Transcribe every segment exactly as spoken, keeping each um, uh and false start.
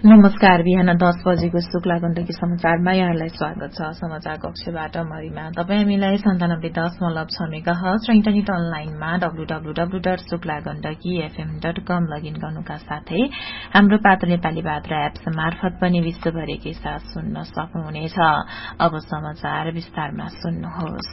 नमस्कार। बिहान दस बजेको शुक्ला गण्डकी समाचारमा यहाँलाई स्वागत छ। समाचार कक्षबाट मरिमा। तपाईँ हामीलाई सन्तानब्बे दशमलव छ मेगा हर्ज र इन्टरनेट अनलाइनमा W W W dot Shukla Gandaki FM dot com login गर्नुका साथै हाम्रो पात्र नेपाली बात्रा एप्स मार्फत पनि विश्वभरिकै साथ सुन्न सक्नुहुनेछ। अब समाचार विस्तारमा सुन्नुहोस्।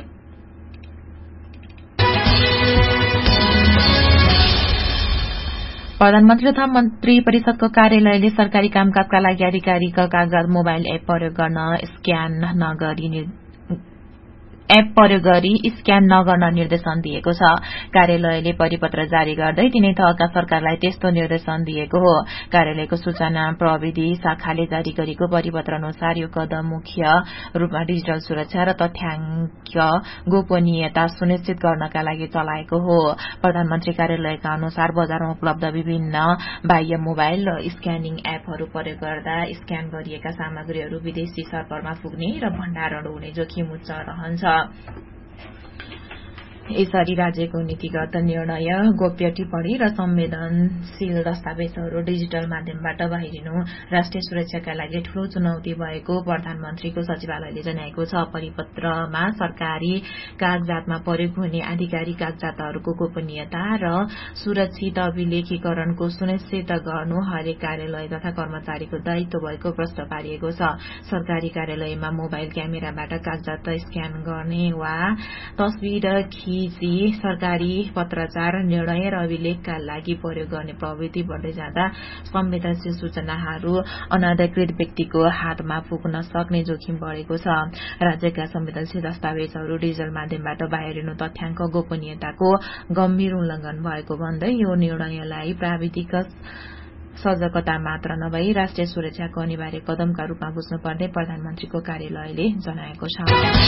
प्रधानमन्त्री तथा मन्त्री परिषदको कार्यालयले सरकारी कामकाजका लागि अधिकारीका कागजात मोबाइल एप प्रयोग गर्न स्क्यान नगरी एप प्रयोग गरी स्क्यान नगर्न निर्देशन दिएको छ। कार्यालयले परिपत्र जारी गर्दै तीनै तहका सरकारलाई त्यस्तो निर्देशन दिएको हो। कार्यालयको सूचना प्रविधि शाखाले जारी गरेको परिपत्र अनुसार यो कदम मुख्य रूपमा डिजिटल सुरक्षा र तथ्याङ्क गोपनीयता सुनिश्चित गर्नका लागि चलाएको हो। प्रधानमन्त्री कार्यालयका अनुसार बजारमा उपलब्ध विभिन्न बाह्य मोबाइल स्क्यानिङ एपहरू प्रयोग गर्दा स्क्यान गरिएका सामग्रीहरू विदेशी सर्भरमा पुग्ने र भण्डारण हुने जोखिम उच्च रहन्छ। यसरी राज्यको नीतिगत निर्णय, गोप्य टिप्पणी र संवेदनशील दस्तावेजहरू डिजिटल माध्यमबाट बाहिरिनु राष्ट्रिय सुरक्षाका लागि ठूलो चुनौती भएको प्रधानमन्त्रीको सचिवालयले जनाएको छ। परिपत्रमा सरकारी कागजातमा प्रयोग हुने आधिकारिक कागजातहरूको गोपनीयता र सुरक्षित अभिलेखीकरणको सुनिश्चित गर्नु हरेक कार्यालय तथा कर्मचारीको दायित्व भएको प्रश्न पारिएको छ। सरकारी कार्यालयमा मोबाइल क्यामेराबाट कागजात स्क्यान गर्ने वा तस्बिर खिची सरकारी पत्राचार, निर्णय र अभिलेखका लागि प्रयोग गर्ने प्रवृत्ति बढ्दै जाँदा संवेदनशील सूचनाहरू अनधिकृत व्यक्तिको हातमा पुग्न सक्ने जोखिम बढ़ेको छ। राज्यका संवेदनशील दस्तावेजहरू डिजिटल माध्यमबाट बाहिरिनु तथ्याङ्क गोपनीयताको गम्भीर उल्लंघन भएको भन्दै यो निर्णयलाई प्राविधिक सजगता मात्र नभई राष्ट्रिय सुरक्षाको अनिवार्य कदमका रूपमा बुझ्नुपर्ने प्रधानमन्त्रीको कार्यालयले जनाएको छ।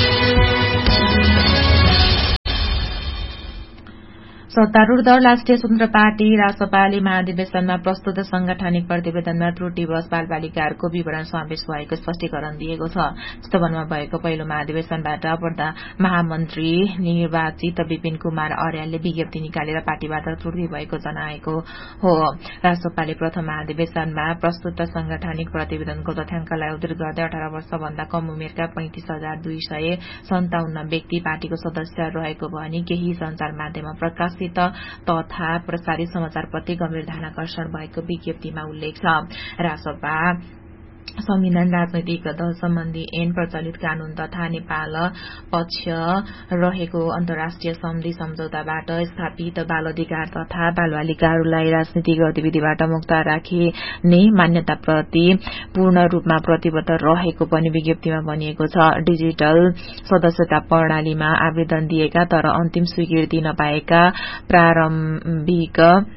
सत्तारूढ़ दल राष्ट्रिय स्वतन्त्र पार्टी रासपाले महाधिवेशनमा प्रस्तुत सांगठनिक प्रतिवेदनमा त्रुटिवश बालबालिकाहरूको विवरण समावेश भएको स्पष्टीकरण दिएको छ। चितवनमा भएको पहिलो महाधिवेशनबाट पर्दा महामन्त्री निर्वाचित विपिन कुमार अर्यालले विज्ञप्ति निकालेर पार्टीबाट त्रुटि भएको जनाएको हो। रासपाले प्रथम महाधिवेशनमा प्रस्तुत सांगठनिक प्रतिवेदनको तथ्याङ्कलाई उद्धृत गर्दै अठार वर्षभन्दा कम उमेरका पैंतिस हजार दुई सय सन्ताउन्न व्यक्ति पार्टीको सदस्य रहेको भनी केही संचार माध्यममा प्रकाशित तथा प्रसारित समाचारप्रति गम्भीर ध्यानाकर्षण भएको विज्ञप्तिमा उल्लेख छ। रासपा संविधान, राजनैतिक दल सम्बन्धी ऐन, प्रचलित कानून तथा नेपाल पक्ष रहेको अन्तर्राष्ट्रिय सन्धि सम्झौताबाट स्थापित बाल अधिकार तथा बालबालिकाहरूलाई राजनीतिक गतिविधिबाट मुक्त राखिने मान्यताप्रति पूर्ण रूपमा प्रतिबद्ध रहेको पनि विज्ञप्तिमा भनिएको छ। डिजिटल सदस्यता प्रणालीमा आवेदन दिएका तर अन्तिम स्वीकृति नपाएका प्रारम्भिक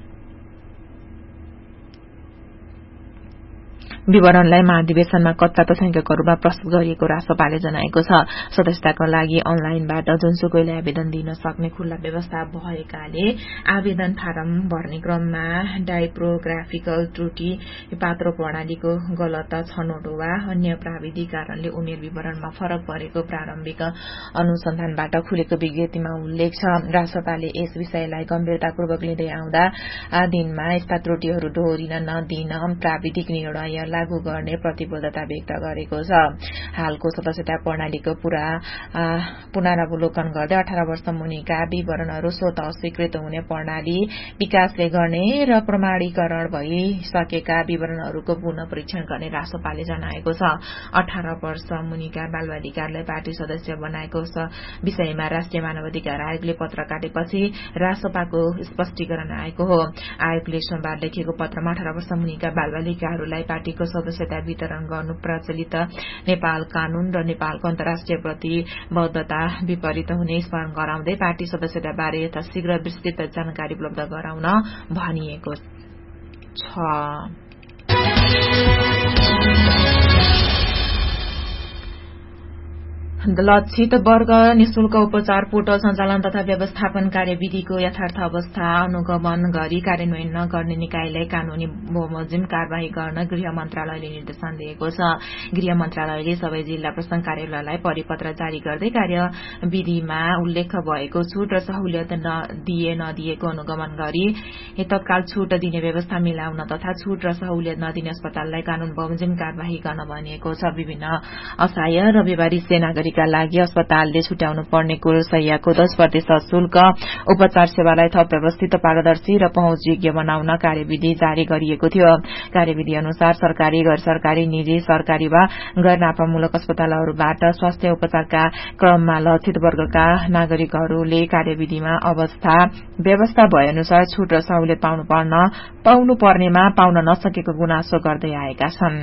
विवरणलाई महाधिवेशनमा कच्चा तथ्याङ्कहरूमा प्रस्तुत गरिएको रासपाले जनाएको छ। सदस्यताको लागि अनलाइनबाट जुनसुकैले आवेदन दिन सक्ने खुल्ला व्यवस्था भएकाले आवेदन फारम भर्ने क्रममा टाइपोग्राफिकल त्रुटि, पात्रो प्रणालीको गलत छनौट वा अन्य प्राविधिक कारणले उमेर विवरणमा फरक परेको प्रारम्भिक अनुसन्धानबाट खुलेको विज्ञप्तिमा उल्लेख छ। रासपाले यस विषयलाई गम्भीरतापूर्वक लिँदै आउँदा दिनमा यस्ता त्रुटिहरू दोहोरिन नदिन प्राविधिक निर्णय लागू गर्ने प्रतिबद्धता व्यक्त गरेको छ। हालको सदस्यता प्रणालीको पूरा पुनरावलोकन गर्दै अठार वर्ष मुनिका विवरणहरू स्वत स्वीकृत हुने प्रणाली विकासले गर्ने र प्रमाणीकरण भइसकेका विवरणहरूको पुनः परीक्षण गर्ने रासपाले जनाएको छ। अठार वर्ष मुनिका बालबालिकाहरूलाई पार्टी सदस्य बनाएको विषयमा राष्ट्रिय मानवाधिकार आयोगले पत्र काटेपछि रासपाको स्पष्टीकरण आएको हो। आयोगले सोमबार लेखेको पत्रमा अठार वर्ष मुनिका बालबालिकाहरूलाई पार्टीको सदस्यता वितरण गर्नु प्रचलित नेपाल कानून र नेपालको अन्तर्राष्ट्रिय प्रतिबद्धता विपरीत हुने स्मरण गराउँदै पार्टी सदस्यता बारे यथाशीघ्र विस्तृत जानकारी उपलब्ध गराउन भनिएको छ। लक्षित वर्ग निशुल्क उपचार पोर्टल सञ्चालन तथा व्यवस्थापन कार्यविधिको यथार्थ अवस्था अनुगमन गरी कार्यान्वयन नगर्ने निकायलाई कानूनी बमोजिम कार्यवाही गर्न गृह मन्त्रालयले निर्देशन दिएको छ। गृह मन्त्रालयले सबै जिल्ला प्रशासन कार्यालयलाई परिपत्र जारी गर्दै कार्यविधिमा उल्लेख भएको छूट र सहुलियत दिए नदिएको अनुगमन गरी तत्काल छूट दिने व्यवस्था मिलाउन तथा छूट र सहुलियत नदिने अस्पताललाई कानून बमोजिम कार्यवाही गर्न भनिएको छ। विभिन्न असहाय र बेवारिसे नागरिकका लागि अस्पतालले छुट्याउनु पर्ने कुल सयको दस प्रतिशत शुल्क उपचार सेवालाई थप व्यवस्थित पारदर्शी र पहुँचयोग्य बनाउन कार्यविधि जारी गरिएको थियो। कार्यविधि अनुसार सरकारी गैर सरकारी निजी सरकारी वा गैर नाफामूलक अस्पतालहरूबाट स्वास्थ्य उपचारका क्रममा लक्षित वर्गका नागरिकहरूले कार्यविधिमा अवस्था व्यवस्था भए अनुसार छूट र सहुलियत पाउनु पर्न पाउनु पर्नेमा पाउन नसकेको गुनासो गर्दै आएका छन्।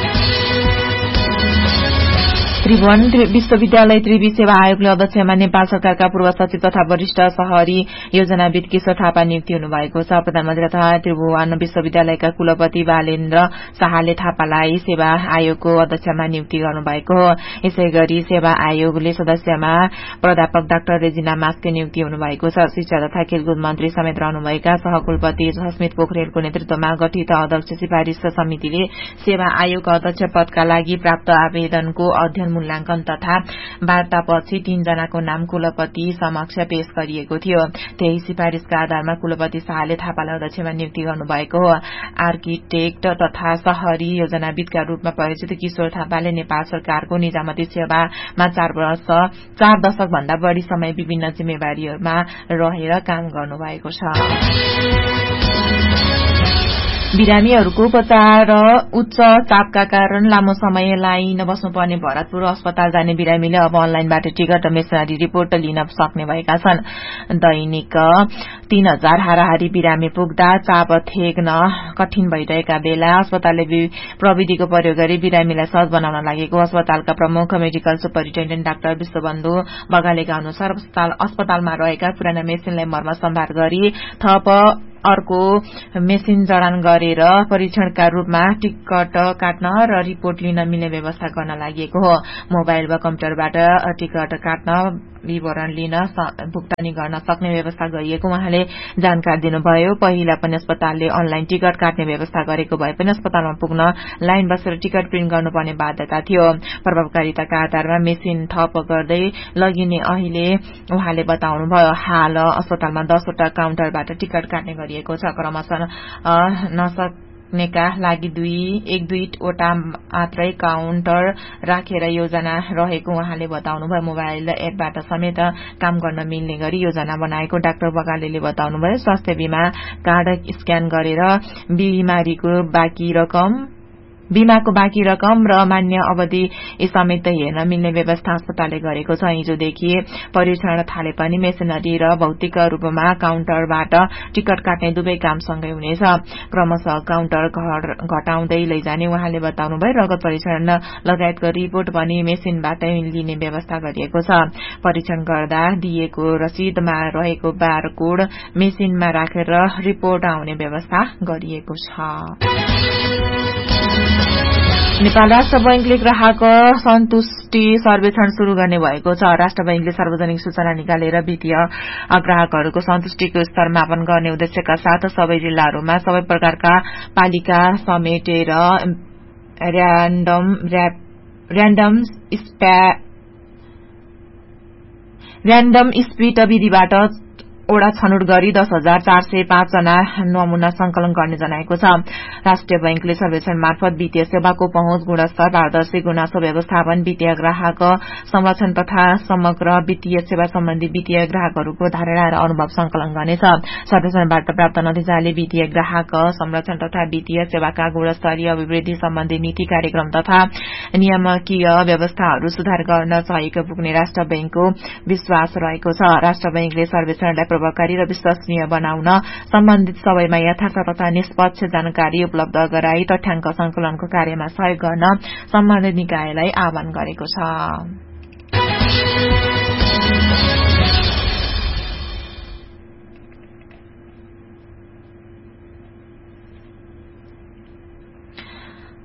त्रिभुवन विश्वविद्यालय त्रिवी सेवा आयोगले अध्यक्षमा नेपाल सरकारका पूर्व सचिव तथा वरिष्ठ शहरी योजनाविद किशोर थापा नियुक्ति हुनुभएको छ। प्रधानमन्त्री तथा त्रिभुवन विश्वविद्यालयका कुलपति बालेन्द्र शाहले थापालाई सेवा आयोगको अध्यक्षमा नियुक्ति गर्नुभएको हो। यसै गरी सेवा आयोगले सदस्यमा प्राध्यापक डाक्टर रेजिना मास्के नियुक्ति हुनुभएको छ। शिक्षा तथा खेलकुद मन्त्री समेत रहनुभएका सहकुलपति सस्मित पोखरेलको नेतृत्वमा गठित अध्यक्ष सिफारिश समितिले सेवा आयोग अध्यक्ष पदका लागि प्राप्त आवेदनको अध्ययन मूल्याङ्कन तथा वार्तापछि तीनजनाको नाम कुलपति समक्ष पेश गरिएको थियो। त्यही सिफारिशका आधारमा कुलपति शाहले थापालाई अध्यक्षमा नियुक्ति गर्नुभएको हो। आर्किटेक्ट तथा शहरी योजनाविदका रूपमा परिचित किशोर थापाले नेपाल सरकारको निजामती सेवामा चार वर्ष चार दशक भन्दा बढ़ी समय विभिन्न जिम्मेवारीहरूमा रहेर काम गर्नुभएको छ। बिरामीहरूको उपचार र उच्च चापका कारण लामो समय लाइन बस्नुपर्ने भरतपुर अस्पताल जाने बिरामीले अब अनलाइनबाट टिकट र मेसनरी रिपोर्ट लिन सक्ने भएका छन्। दैनिक तीन हजार हाराहारी बिरामी पुग्दा चाप थेग्न कठिन भइरहेका बेला अस्पतालले प्रविधिको प्रयोग गरी बिरामीलाई सहज बनाउन लागेको अस्पतालका प्रमुख मेडिकल सुपरिन्टेण्डेन्ट डाक्टर विश्वबन्धु बगालेका अनुसार अस्पतालमा रहेका पुराना मेसिनलाई मर्मत सम्भार गरी थप अर्को मेसिन जडान गरेर परीक्षणका रूपमा टिकट काट्न र रिपोर्ट लिन मिल्ने व्यवस्था गर्न लागि हो। मोबाइल वा कम्प्युटरबाट टिकट काट्न विवरण लिन भुक्तानी गर्न सक्ने व्यवस्था गरिएको उहाँले जानकारी दिनुभयो। पहिला पनि अस्पतालले अनलाइन टिकट काट्ने व्यवस्था गरेको भए पनि अस्पतालमा पुग्न लाइन बसेर टिकट प्रिन्ट गर्नुपर्ने बाध्यता थियो। प्रभावकारिताका आधारमा मेसिन थप गर्दै लगिने अहिले उहाँले बताउनुभयो। हाल अस्पतालमा दसवटा काउन्टरबाट टिकट काट्ने गरिएको छ। क्रमशः नसक्नेका लागि दुई एक दुईवटा मात्रै काउन्टर राखेर योजना रहेको उहाँले बताउनुभयो। मोबाइल एपबाट समेत काम गर्न मिल्ने गरी योजना बनाएको डाक्टर बगालेले बताउनुभयो। स्वास्थ्य बीमा कार्ड स्क्यान गरेर बिमारीको बाँकी रकम बीमाको बाँकी रकम र मान्य अवधि समेत हेर्न मिल्ने व्यवस्था अस्पतालले गरेको छ। हिजोदेखि परीक्षण थाले पनि मेसिनरी र भौतिक रूपमा काउन्टरबाट टिकट काट्ने दुवै काम सँगै हुनेछ। क्रमशः काउन्टर घटाउँदै लैजाने उहाँले बताउनुभयो। रगत परीक्षण लगायतको रिपोर्ट पनि मेसिनबाटै लिने व्यवस्था गरिएको छ। परीक्षण गर्दा दिएको रसिदमा रहेको बारकोड मेसिनमा राखेर रिपोर्ट आउने व्यवस्था गरिएको छ। नेपाल राष्ट्र बैंकले ग्राहक सन्तुष्टि सर्वेक्षण शुरू गर्ने भएको छ। राष्ट्र बैंकले सार्वजनिक सूचना निकालेर वित्तीय ग्राहकहरूको सन्तुष्टिको स्तर मापन गर्ने उद्देश्यका साथ सबै जिल्लाहरूमा सबै प्रकारका पालिका समेटेर र्यान्डम र्यान्डम र्यान्डम स्पिट विधिबाट ओडा छनौट गरी दस हजार चार सय पाँच जना नमूना संकलन गर्ने जनाएको छ। राष्ट्रिय बैंकले सर्वेक्षण मार्फत वित्तीय सेवाको पहुँच, गुणस्तर, पारदर्शी गुनासो व्यवस्थापन, वित्तीय ग्राहक संरक्षण तथा समग्र वित्तीय सेवा सम्बन्धी वित्तीय ग्राहकहरूको धारणा र अनुभव संकलन गर्नेछ। सर्वेक्षणबाट प्राप्त नतिजाले वित्तीय ग्राहक संरक्षण तथा वित्तीय सेवाका गुणस्तरीय अभिवृद्धि सम्बन्धी नीति, कार्यक्रम तथा नियामकीय व्यवस्थाहरू सुधार गर्न सहयोग पुग्ने राष्ट्र बैंकको विश्वास रहेको छ। राष्ट्र बैंकले सर्वेक्षणलाई प्रभावकारी र विश्वसनीय बनाउन सम्बन्धित सबैमा यथार्थ तथा निष्पक्ष जानकारी उपलब्ध गराई तथ्याङ्क संकलनको कार्यमा सहयोग गर्न सम्बन्धित निकायलाई आह्वान गरेको छ।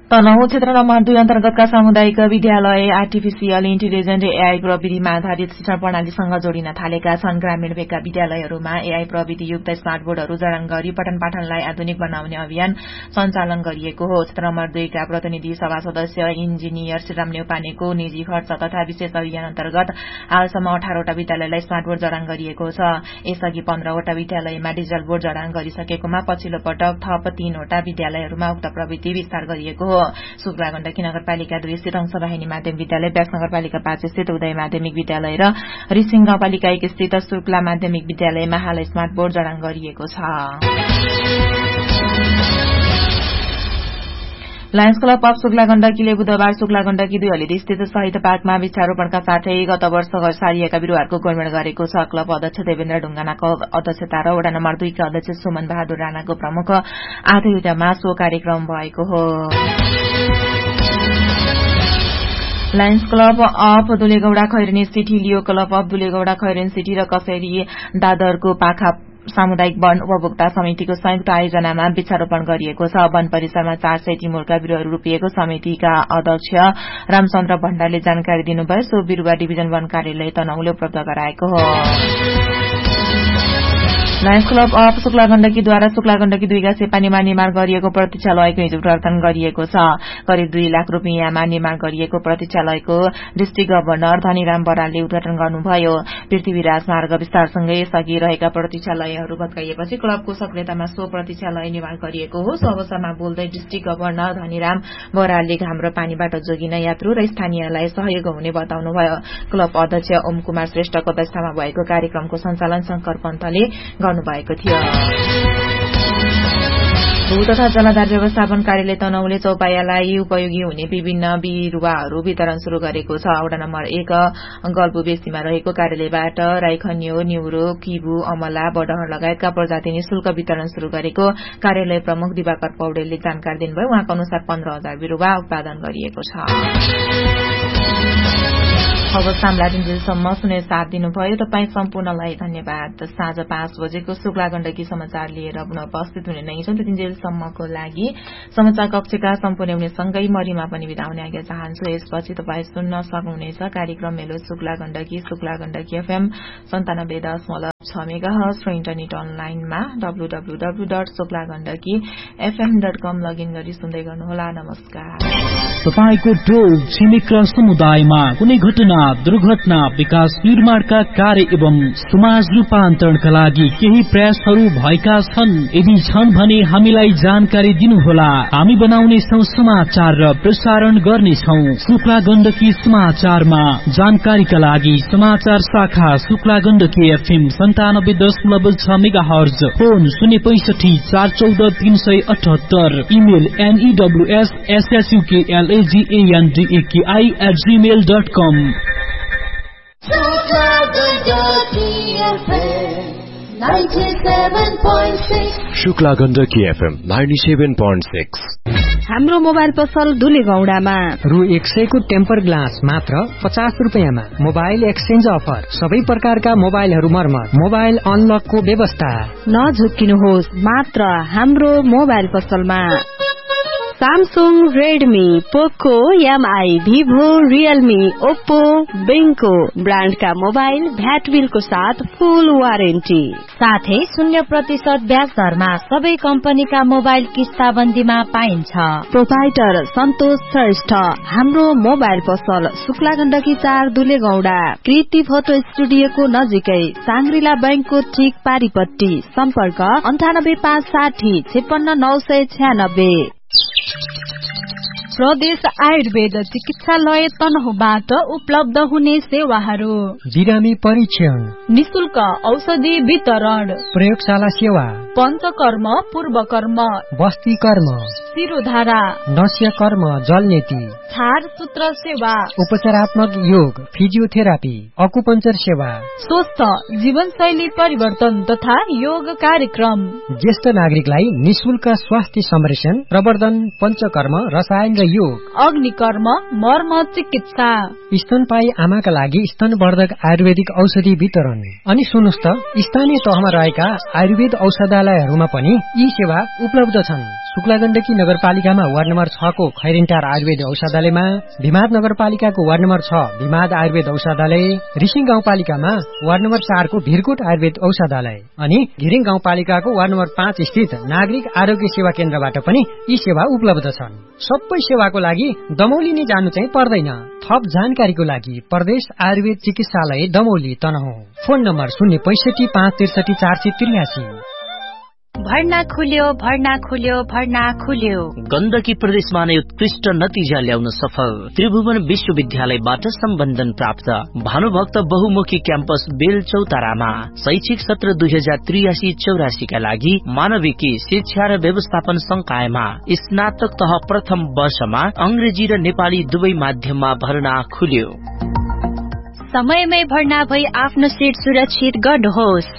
तनहुँ क्षेत्र नम्बर दुई अन्तर्गतका सामुदायिक विद्यालय आर्टिफिसियल इन्टेलिजेन्ट एआई प्रविधिमा आधारित शिक्षण प्रणालीसँग जोडिन थालेका छन्। ग्रामीण भेगका विद्यालयहरूमा एआई प्रविधियुक्त स्मार्ट बोर्डहरू जडान गरी पठन पाठनलाई आधुनिक बनाउने अभियान सञ्चालन गरिएको हो। क्षेत्र नम्बर दुईका प्रतिनिधि सभा सदस्य इन्जिनियर श्रीराम नेउपानेको निजी खर्च तथा विशेष अभियान अन्तर्गत हालसम्म अठारवटा विद्यालयलाई स्मार्ट बोर्ड जडान गरिएको छ। यसअघि पन्ध्रवटा विद्यालयमा डिजिटल बोर्ड जडान गरिसकेकोमा पछिल्लो पटक थप तीनवटा विद्यालयहरूमा उक्त प्रविधि विस्तार गरिएको हो। शुक्ला गण्डकी नगरपालिका दुई स्थित अंशवाहिनी माध्यमिक विद्यालय, ब्यास नगरपालिका पाँच स्थित उदय माध्यमिक विद्यालय र रिसिङ गाउँपालिका एक स्थित शुक्ला माध्यमिक विद्यालयमा हाल स्मार्ट बोर्ड जडान गरिएको छ। लायन्स क्लब अफ शुक्ला गण्डकीले बुधबार शुक्ला गण्डकी दुई हलिदी स्थित शहीद पार्कमा वृक्षारोपणका साथै गत वर्ष सारिएका बिरूवाहरूको गोडमेड गरेको छ। क्लब अध्यक्ष देवेन्द्र ढुङ्गानाको अध्यक्षता र वडा नम्बर दुईका अध्यक्ष सुमन बहादुर राणाको प्रमुख आतिथ्यमा सो कार्यक्रम भएको हो। Lions club of दुलेगौडा Khaireni city, Leo club of दुलेगौडा Khaireni city र कसेरी दादरको पाखा सामुदायिक वन उपभोक्ता समितिको संयुक्त आयोजनामा वृक्षारोपण गरिएको छ। वन परिसरमा चार सय टिमुरका बिरूवाहरू रोपिएको समितिका अध्यक्ष रामचन्द्र भण्डारले जानकारी दिनुभयो। सो बिरूवा डिभिजन वन कार्यालय तनहुँले उपलब्ध गराएको हो। Lions club of Shukla गण्डकीद्वारा Shukla Gandaki दुईका सेपानीमा निर्माण गरिएको प्रतीक्षालयको हिजो उद्घाटन गरिएको छ। करिब दुई लाख रूपियाँमा निर्माण गरिएको प्रतीक्षालयको डिस्ट्रिक्ट गभर्नर धनीराम बरालले उद्घाटन गर्नुभयो। पृथ्वीराज मार्ग विस्तारसँगै यसअघि रहेका प्रतीक्षालयहरू भत्काइएपछि क्लबको सक्रियतामा सो प्रतीक्षालय निर्माण गरिएको हो। सो अवसरमा बोल्दै डिस्ट्रिक्ट गभर्नर धनीराम बरालले घाम र पानीबाट जोगिन यात्रु र स्थानीयलाई सहयोग हुने बताउनुभयो। क्लब अध्यक्ष ओम कुमार श्रेष्ठको अध्यक्षतामा भएको कार्यक्रमको सञ्चालन शंकर पन्तले गर्नुभएको थियो। भू तथा जलाधार व्यवस्थापन कार्यालय तनहुँले चौपायालाई उपयोगी हुने विभिन्न बिरूवाहरू वितरण शुरू गरेको छ। वडा नम्बर एक गल्बु बेसीमा रहेको कार्यालयबाट राईखन्यो, न्युरो, किबु, अमला, बडहर लगायतका प्रजाति निशुल्क वितरण शुरू गरेको कार्यालय प्रमुख दिवाकर पौडेलले जानकारी दिनुभयो। उहाँको अनुसार पन्ध्र हजार बिरूवा उत्पादन गरिएको छ। अब सामला दिनजेलसम्म सुने साथ दिनुभयो। तपाई सम्पूर्णलाई धन्यवाद। साँझ पाँच बजेको शुक्ला गण्डकी समाचार लिएर पुनः उपस्थित हुने नै छौं। दिनजेलसम्मको लागि समाचार कक्षका सम्पूर्ण हुनेसँगै मरिमा पनि बिदा हुने आज्ञा चाहन्छु। यसपछि तपाई सुन्न सक्नुहुनेछ कार्यक्रम मेलो शुक्ला गण्डकी शुक्ला गण्डकी एफएम सन्तानब्बे दशमलव छ मेगा हर्ज र इन्टरनेट अनलाइनमा W W W dot Shukla Gandaki FM dot com login गरी सुन्दै गर्नुहोला। नमस्कार। तपाईको टोल छिमेक र समुदायमा कुनै घटना, दुर्घटना, विकास निर्माणका कार्य एवं समाज रूपान्तरणका लागि केही प्रयासहरू भएका छन्? यदि छन् भने हामीलाई जानकारी दिनुहोला। हामी बनाउनेछौं समाचार र प्रसारण गर्नेछौं। शुक्ला गण्डकी समाचारमा जानकारीका लागि समाचार शाखा शुक्ला गण्डकी एफएम सन्तानब्बे दशमलव छ मेगा हर्ज, फोन शून्य पैंसठी चार चौध तीन सय अठहत्तर, email एनईडब्ल्यूएस एसएसयूकेएलएजीएनडीएकेआई at Gmail dot com. Shukla Gandaki FM ninety seven point six. हाम्रो मोबाइल पसल दुलेगौडामा रु एक सयको टेम्पर ग्लास मात्र पचास रुपियाँमा। मोबाइल एक्सचेन्ज अफर, सबै प्रकारका मोबाइलहरू मर्मत, मोबाइल अनलकको व्यवस्था। नझुक्किनुहोस्, मात्र हाम्रो मोबाइल पसलमा सैमसंग, रेडमी, पोको, एमआई, भिभो, रियलमी, ओप्पो, बेंको ब्रांड का मोबाइल भ्याट बिल को साथ फुल वारेन्टी साथै शून्य प्रतिशत ब्याज दरमा सबै कंपनी का मोबाइल किस्ताबन्दीमा पाइन्छ। प्रोपाइटर सन्तोष श्रेष्ठ। हाम्रो मोबाइल पसल शुक्ला गण्डकी चार दुलेगौडा, कृति फोटो स्टुडियो को नजिकै, सांग्रिला बैंक को ठीक पारीपट्टी। सम्पर्क अन्ठानब्बे पाँच साठी छेपन्न नौ सय छ्यानब्बे। प्रदेश आयुर्वेद चिकित्सालय तनहुँबाट उपलब्ध हुने सेवाहरू: बिरामी परीक्षण, निशुल्क औषधि वितरण, प्रयोगशाला सेवा, पञ्चकर्म, पूर्वकर्म, बस्ती कर्म, शिरोधारा, नस्य कर्म, जलनेती, छार सूत्र सेवा, उपचारात्मक योग, फिजियोथेरापी, अकुपञ्चर सेवा, स्वस्थ जीवनशैली परिवर्तन तथा योग कार्यक्रम, ज्येष्ठ नागरिकलाई निशुल्क स्वास्थ्य संरक्षण, प्रवर्धन, पञ्चकर्म, रसायन र योग, अग्निकर्म, मर्म चिकित्सा, स्तनपायी आमाका लागि स्तनवर्धक आयुर्वेदिक औषधि वितरण। अनि सुन्नुस् त, स्थानीय तहमा रहेका आयुर्वेद औषधालयहरूमा पनि यी सेवा उपलब्ध छन्। शुक्ला गण्डकी नगरपालिकामा वार्ड नम्बर छ को खैरेन्टार आयुर्वेद औषधालयमा, भिमाद नगरपालिकाको वार्ड नम्बर छ भिमाद आयुर्वेद औषधालय, रिसिङ गाउँपालिकामा वार्ड नम्बर चार को भिरकोट आयुर्वेद औषधालय अनि घिरिङ गाउँपालिकाको वार्ड नम्बर पाँच स्थित नागरिक आरोग्य सेवा केन्द्रबाट पनि यी सेवा उपलब्ध छन्। सबै सेवाको लागि दमौली नै जानु चाहिँ पर्दैन। थप जानकारीको लागि प्रदेश आयुर्वेद चिकित्सालय दमौली तनहुँ, फोन नम्बर शून्य पैसठी पाँच त्रिसठी चार सय त्रियासी। भर्ना खुल्यो, भर्ना खुल्यो, भर्ना खुल्यो। गण्डकी प्रदेशमा नै उत्कृष्ट नतिजा ल्याउन सफल त्रिभुवन विश्वविद्यालयबाट सम्बन्धन प्राप्त भानुभक्त बहुमुखी क्याम्पस बेल चौतारामा शैक्षिक सत्र दुई हजार त्रियासी चौरासी का लागि मानविकी शिक्षा र व्यवस्थापन संकायमा स्नातक तह प्रथम वर्षमा अंग्रेजी र नेपाली दुवै माध्यममा भर्ना खुल्यो। समयमै भर्ना भई आफ्नो सिट सुरक्षित गर्नुहोस्।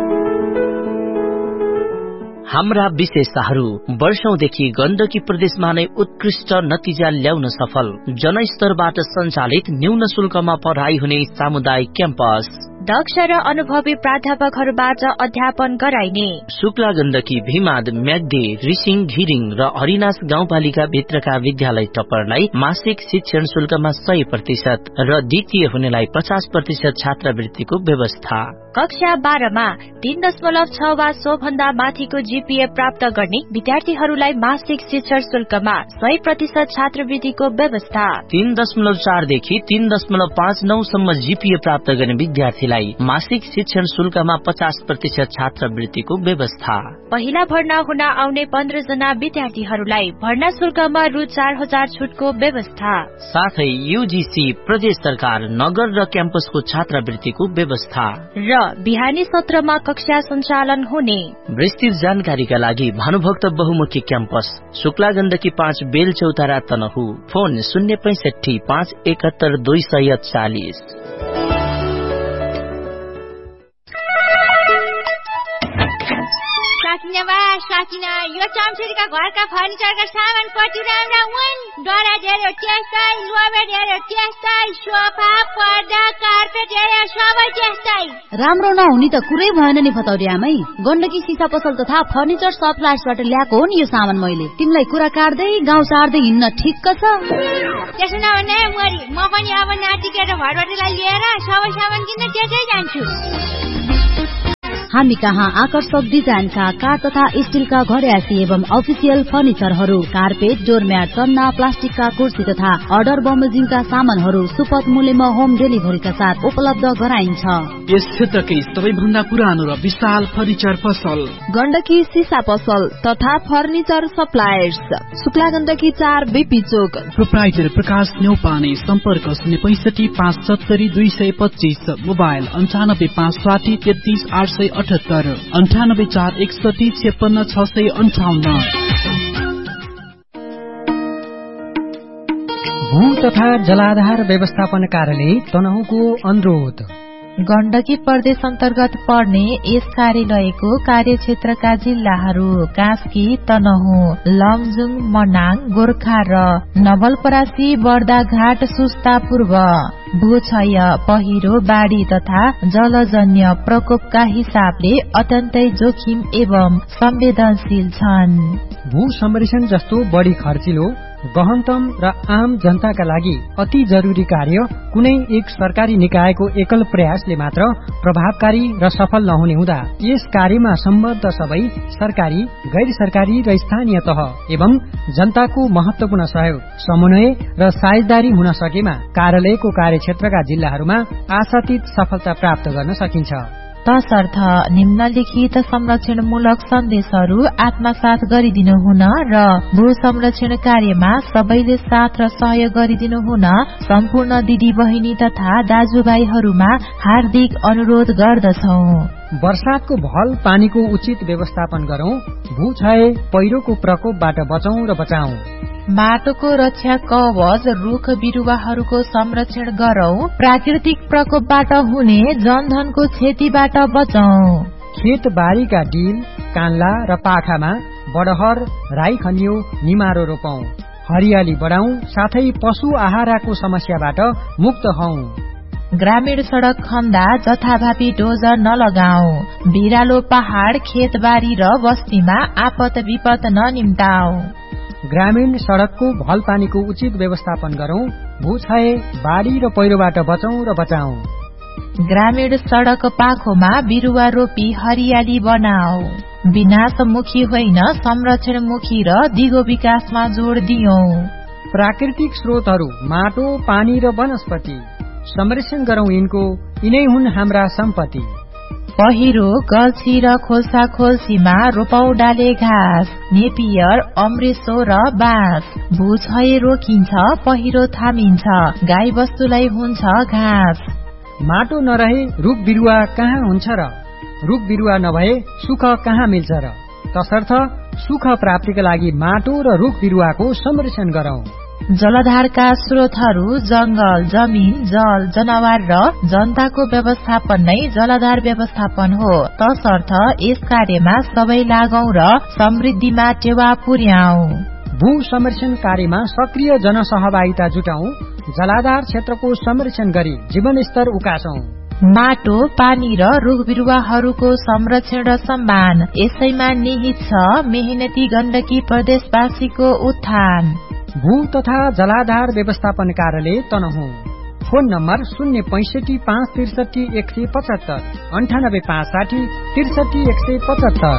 हाम्रा विशेषताहरू वर्षौंदेखि गण्डकी प्रदेशमा नै उत्कृष्ट नतिजा ल्याउन सफल जनस्तरबाट सञ्चालित न्यून शुल्कमा पढाइ हुने सामुदायिक क्याम्पस, दक्ष र अनुभवी प्राध्यापकहरूबाट अध्यापन गराइने शुक्ला गण्डकी भिमाद म्याग्दी रिसिङ घिरिङ र हरिनास गाउँपालिका भित्रका विद्यालय टप्परलाई मासिक शिक्षण शुल्कमा सय प्रतिशत र द्वितीय हुनेलाई पचास प्रतिशत छात्रवृत्तिको व्यवस्था। कक्षा बाह्रमा तीन दशमलव छ वा सो भन्दा माथिको जीपीए प्राप्त गर्ने विद्यार्थीहरूलाई मासिक शिक्षण शुल्कमा सय प्रतिशत छात्रवृत्तिको व्यवस्था। तीन दशमलव चारदेखि तीन दशमलव पाँच नौ सम्म जीपीए प्राप्त गर्ने विद्यार्थीलाई मासिक शिक्षण शुल्कमा पचास प्रतिशत छात्रवृत्तिको व्यवस्था। पहिला भर्ना हुन आउने पन्ध्र जना विद्यार्थीहरूलाई भर्ना शुल्कमा रु चार हजार छुटको व्यवस्था। साथै यूजीसी प्रदेश सरकार नगर र क्याम्पसको छात्रवृत्तिको व्यवस्था र बिहानी सत्रमा कक्षा सञ्चालन हुने। विस्तृत जानकारीका लागि भानुभक्त बहुमुखी क्याम्पस शुक्ला गण्डकी पाँच बेल चौतारा तनहु, फोन शून्य पैंसठी पाँच एकहत्तर दुई सय चालिस। साकिना यो चम्चुरीका घरका फर्निचरका सामान कति राम्रा हुन्। डरा धेरै त्यस्तै, लोभे धेरै त्यस्तै, सोफा पर्दा कार्पेट हेरे सबै त्यस्तै। राम्रो नहुने त कुरै भएन नि फतौरी आमै। गण्डकी सिसा पसल तथा फर्निचर सप्लायर्सबाट ल्याएको हो नि यो सामान मैले। तिमीलाई कुरा काट्दै गाउँ सार्दै हिँड्न ठिक्क छ। त्यसो नभने मरी म पनि अब नातिके र भरवटीलाई लिएर सबै सामान किन्न त्यतै जान्छु। हामी कहाँ आकर्षक डिजाइनका काठ तथा स्टीलका घरयासी एवं अफिसियल फर्निचरहरू, कार्पेट, डोरम्याट, चन्ना, प्लास्टिकका कुर्सी तथा अर्डर बमोजिङका सामानहरू सुपथ मूल्यमा होम डेलिभरीका साथ उपलब्ध गराइन्छ। यस क्षेत्रकै सबैभन्दा पुरानो र विशाल फर्निचर पसल गण्डकी सिसा पसल तथा फर्निचर सप्लायर्स, शुक्ला गण्डकी चार बीपी चोक। प्रोप्राइटर प्रकाश न्यौपाने, सम्पर्क शून्य पैंसठी पाँच सत्तरी दुई सय पच्चीस, मोबाइल अन्ठानब्बे पाँच साठी तेत्तीस आठ सय अठहत्तर, अन्ठानब्बे चार एकसठी छप्पन्न छ सय अन्ठाउन्न। भू तथा जलाधार व्यवस्थापन कार्यालय तनहुँको अनुरोध। गण्डकी प्रदेश अन्तर्गत पर्ने यस कार्यालयको कार्यक्षेत्रका जिल्लाहरू कास्की, तनहुँ, लमजुङ, मनाङ, गोर्खा र नवलपरासी, बर्दाघाट, सुस्ता पूर्व। भूक्षय, पहिरो, बाढ़ी तथा जलजन्य प्रकोपका हिसाबले अत्यन्तै जोखिम एवं संवेदनशील छन्। भू संरक्षण जस्तो बढी खर्चिलो, गहनतम र आम जनताका लागि अति जरुरी कार्य कुनै एक सरकारी निकायको एकल प्रयासले मात्र प्रभावकारी र सफल नहुने हुँदा यस कार्यमा सम्बद्ध सबै सरकारी, गैर सरकारी र स्थानीय तह एवं जनताको महत्वपूर्ण सहयोग, समन्वय र साझेदारी हुन सकेमा कार्यालयको कार्यक्षेत्रका जिल्लाहरूमा आशातीत सफलता प्राप्त गर्न सकिन्छ। तसर्थ निम्नलिखित संरक्षणमूलक सन्देशहरू आत्मसात गरिदिनु हुन र भू संरक्षण कार्यमा सबैले साथ र सहयोग गरिदिनु हुन सम्पूर्ण दिदी बहिनी तथा दाजुभाइहरूमा हार्दिक अनुरोध गर्दछौं। वर्षातको भल पानीको उचित व्यवस्थापन गरौं, भूक्षय पहिरोको प्रकोपबाट बचौं र बचाऊ। माटोको रक्षा कवच, रुख बिरुवाहरूको संरक्षण गरौं, प्राकृतिक प्रकोपबाट हुने जनधनको क्षतिबाट बचौं। खेत बारीका डिल, कान्ला र पाखामा बडहर, राई खनियो, निमारो रोपौं। हरियाली बढाउँ, साथै पशु आहाराको समस्याबाट मुक्त हौं। ग्रामीण सड़क खन्दा जथाभावी डोजर नलगाऊ, बिरालो पहाड़ खेतबारी र बस्तीमा आपत विपत ननिम्ताऊ। ग्रामीण सड़कको भल पानीको उचित व्यवस्थापन गरौं, भूक्षय बाढ़ी र पहिरोबाट बचौं र बचाऊ। ग्रामीण सड़क पाखोमा बिरुवा रोपी हरियाली बनाऊ, विनाशमुखी होइन संरक्षणमुखी र दिगो विकासमा जोड़ दियौं। प्राकृतिक स्रोतहरू माटो, पानी र वनस्पति संरक्षण गरौं, यिनको यिनै हुन् हाम्रा सम्पत्ति। पहिरो, गल्छी र खोल्सा खोल्सीमा रोपौ डाले घाँस, नेपियर, अमृसो र बाँस। भूक्षय रोकिन्छ, पहिरो थामिन्छ, गाई वस्तुलाई हुन्छ घाँस। माटो नरहे रुख बिरुवा कहाँ हुन्छ र, रुख बिरुवा नभए सुख कहाँ मिल्छ र। तसर्थ सुख प्राप्तिका लागि माटो र रुख बिरुवाको संरक्षण गरौं। जलधारका स्रोतहरू जंगल, जमीन, जल, जनावर र जनताको व्यवस्थापन नै जलधार व्यवस्थापन हो। तसर्थ यस कार्यमा सबै लागौं र समृद्धिमा टेवा पुर्याऊ। भू संरक्षण कार्यमा सक्रिय जनसहभागिता जुटाऊ, जलाधार क्षेत्रको संरक्षण गरी जीवनस्तर उकासौं। माटो, पानी र रुख बिरुवाहरूको संरक्षण र सम्मान यसैमा निहित छ मेहनती गण्डकी प्रदेशवासीको उत्थान। भू तथा जलाधार व्यवस्थापन कार्यालय तनहुँ। फोन नम्बर शून्य पैंसठी पाँच त्रिसठी एक सय पचहत्तर, अन्ठानब्बे पाँच साठी त्रिसठी एक सय पचहत्तर।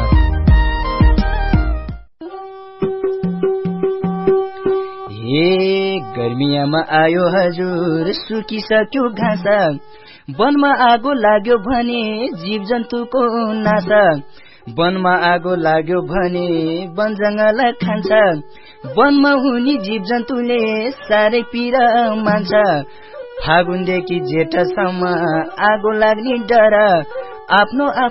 हे गर्मियामा आयो हजुर, सुकिसक्यो घाँस, वनमा आगो लाग्यो भने जीव जन्तुको नासा। वनमा आगो लाग्यो भने वन जंगल खान्छ, वनमा हुने जीव जन्तुले साह्रै पीडा मान्छ। फागुनदेखि जेठसम्म आगो लाग्ने डर, आफ्नो